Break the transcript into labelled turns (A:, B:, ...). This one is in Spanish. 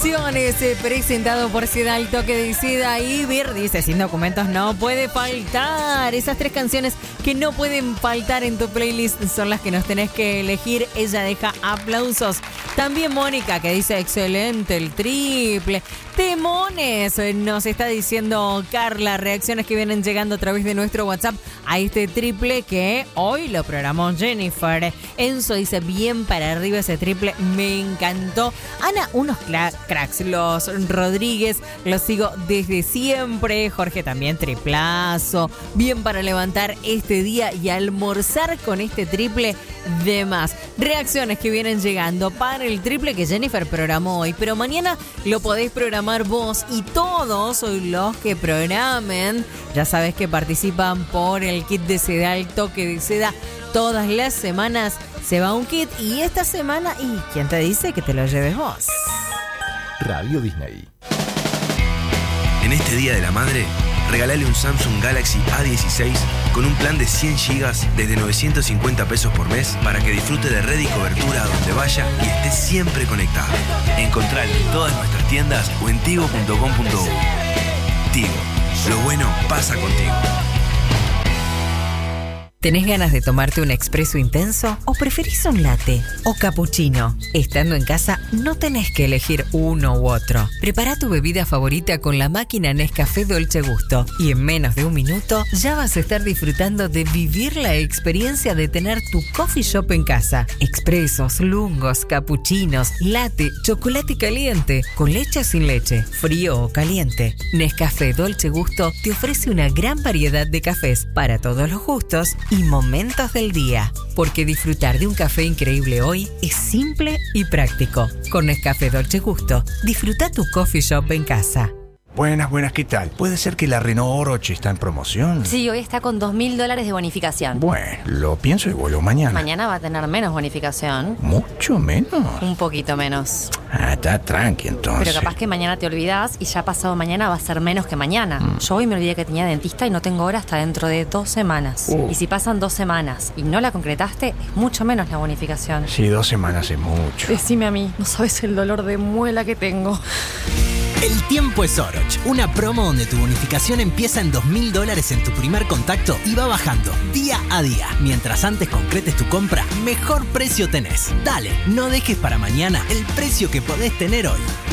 A: Presentado por Sedal Toque de Seda y Vir dice: sin documentos no puede faltar. Esas 3 canciones que no pueden faltar en tu playlist son las que nos tenés que elegir. Ella deja aplausos. También Mónica, que dice: excelente el triple. Temones, nos está diciendo Carla. Reacciones que vienen llegando a través de nuestro WhatsApp a este triple que hoy lo programó Jennifer. Enzo dice: bien para arriba ese triple, me encantó. Ana, unos cracks. Los Rodríguez, los sigo desde siempre. Jorge también, triplazo. Bien para levantar este día y almorzar con este triple de más. Reacciones que vienen llegando para el triple que Jennifer programó hoy, pero mañana lo podéis programar vos y todos los que programen. Ya sabes que participan por el kit de Sedal Toque de Seda. Todas las semanas se va un kit y esta semana, ¿y quién te dice que te lo lleves vos?
B: Radio Disney.
C: En este Día de la Madre, regalale un Samsung Galaxy A16 con un plan de 100 GB desde 950 pesos por mes para que disfrute de red y cobertura a donde vaya y esté siempre conectado. Encontralo en todas nuestras tiendas o en tigo.com.uy. Tigo, lo bueno pasa contigo.
A: ¿Tenés ganas de tomarte un expreso intenso o preferís un latte o cappuccino? Estando en casa no tenés que elegir uno u otro. Prepara tu bebida favorita con la máquina Nescafé Dolce Gusto y en menos de un minuto ya vas a estar disfrutando de vivir la experiencia de tener tu coffee shop en casa. Expresos, lungos, cappuccinos, latte, chocolate caliente, con leche o sin leche, frío o caliente. Nescafé Dolce Gusto te ofrece una gran variedad de cafés para todos los gustos y momentos del día, porque disfrutar de un café increíble hoy es simple y práctico. Con Nescafé Dolce Gusto, disfruta tu coffee shop en casa.
B: Buenas, ¿qué tal? ¿Puede ser que la Renault Orochi está en promoción?
D: Sí, hoy está con $2.000 de bonificación.
B: Bueno, lo pienso y vuelvo mañana.
D: Mañana va a tener menos bonificación.
B: ¿Mucho menos?
D: Un poquito menos.
B: Está tranqui entonces.
D: Pero capaz que mañana te olvidás y ya pasado mañana va a ser menos que mañana. Yo hoy me olvidé que tenía dentista y no tengo hora hasta dentro de 2 semanas. Y si pasan 2 semanas y no la concretaste, es mucho menos la bonificación.
B: Sí, 2 semanas es mucho.
D: Decime a mí, no sabes el dolor de muela que tengo.
E: El tiempo es Oroch, una promo donde tu bonificación empieza en $2.000 en tu primer contacto y va bajando día a día. Mientras antes concretes tu compra, mejor precio tenés. Dale, no dejes para mañana el precio que podés tener hoy.